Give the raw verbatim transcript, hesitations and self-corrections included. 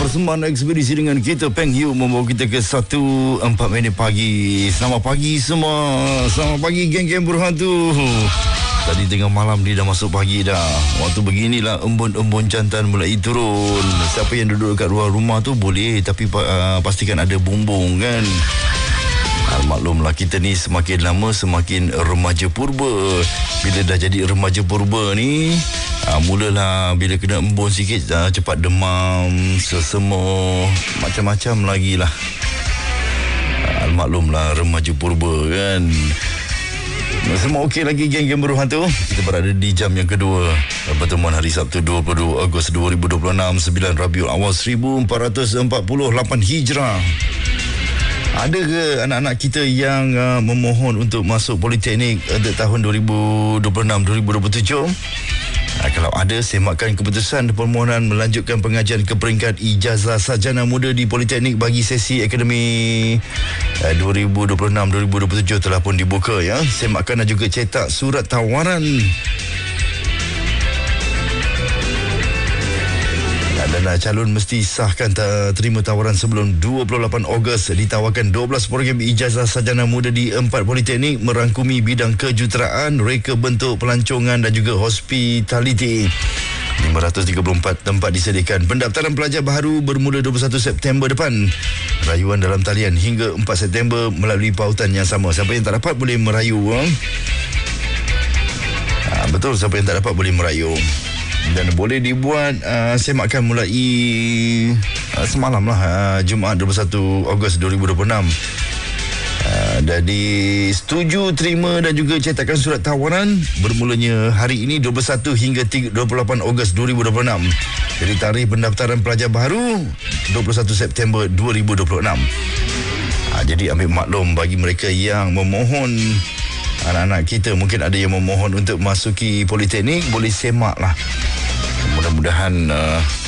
persembahan ekspedisi dengan kita Peng Yu membawa kita ke satu empat minit pagi. Selamat pagi semua. Selamat pagi geng-geng berhantu. Tadi tengah malam dia dah masuk pagi dah. Waktu beginilah embun-embun jantan mulai turun. Siapa yang duduk dekat luar rumah tu boleh, tapi uh, pastikan ada bumbung kan. Maklumlah kita ni semakin lama semakin remaja purba. Bila dah jadi remaja purba ni, uh, mulalah bila kena embun sikit uh, cepat demam, sesemo, macam-macam lagi lah. Uh, maklumlah remaja purba kan. Semua okey lagi geng-geng berhantu. Kita berada di jam yang kedua pertemuan hari Sabtu dua puluh dua Ogos dua ribu dua puluh enam, sembilan Rabiul Awal seribu empat ratus empat puluh lapan Hijrah. Ada ke anak-anak kita yang uh, memohon untuk masuk Politeknik untuk tahun dua ribu dua puluh enam dua ribu dua puluh tujuh? Uh, kalau ada, semakkan keputusan permohonan melanjutkan pengajian ke peringkat ijazah sarjana muda di Politeknik bagi sesi akademi uh, dua ribu dua puluh enam dua ribu dua puluh tujuh telah pun dibuka ya. Semakkan dan juga cetak surat tawaran. Dan uh, calon mesti sahkan ta- terima tawaran sebelum dua puluh lapan Ogos. Ditawarkan dua belas program ijazah sarjana muda di empat politeknik merangkumi bidang kejuruteraan, reka bentuk, pelancongan dan juga hospitality. lima ratus tiga puluh empat tempat disediakan. Pendaftaran pelajar baru bermula dua puluh satu September depan. Rayuan dalam talian hingga empat September melalui pautan yang sama. Siapa yang tak dapat boleh merayu. Ha? Ha, betul, siapa yang tak dapat boleh merayu. Dan boleh dibuat uh, semakkan mulai uh, semalam lah, uh, Jumaat dua puluh satu Ogos dua ribu dua puluh enam. uh, Jadi setuju terima dan juga cetakan surat tawaran bermulanya hari ini dua puluh satu hingga dua puluh lapan Ogos dua ribu dua puluh enam. Jadi tarikh pendaftaran pelajar baru dua puluh satu September dua ribu dua puluh enam. uh, Jadi ambil maklum bagi mereka yang memohon, anak-anak kita mungkin ada yang memohon untuk masuki Politeknik, boleh semak lah. Mudah-mudahan uh,